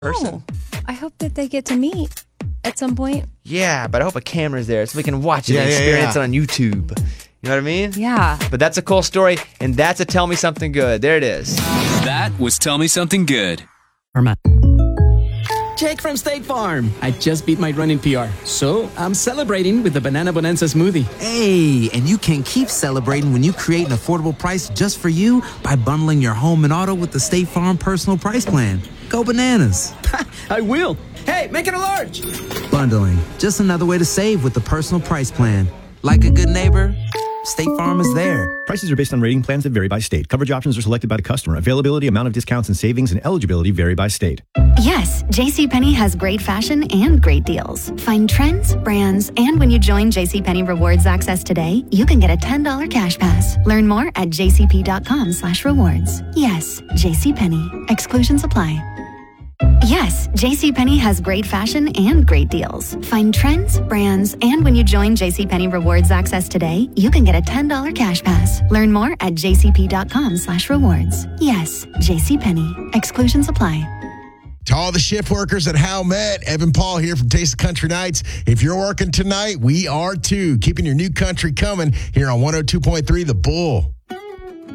person. Oh, I hope that they get to meet at some point. Yeah, but I hope a camera's there so we can watch it and experience it on YouTube. You know what I mean? Yeah. But that's a cool story, and that's a Tell Me Something Good. There it is. That was Tell Me Something Good. Jake from State Farm. I just beat my running PR, so I'm celebrating with the Banana Bonanza smoothie. Hey, and you can keep celebrating when you create an affordable price just for you by bundling your home and auto with the State Farm Personal Price Plan. Go bananas. I will. Hey, make it a large. Bundling, just another way to save with the Personal Price Plan. Like a good neighbor, State Farm is there. Prices are based on rating plans that vary by state. Coverage options are selected by the customer. Availability, amount of discounts and savings, and eligibility vary by state. Yes, JCPenney has great fashion and great deals. Find trends, brands, and when you join JCPenney Rewards Access today, you can get a $10 cash pass. Learn more at jcp.com/rewards. Yes, JCPenney. Exclusions apply. Yes, JCPenney has great fashion and great deals. Find trends, brands, and when you join JCPenney Rewards Access today, you can get a $10 cash pass. Learn more at jcp.com/rewards. Yes, JCPenney. Exclusions apply. To all the shift workers at Howmet, Evan Paul here from Taste of Country Nights. If you're working tonight, we are too. Keeping your new country coming here on 102.3 The Bull.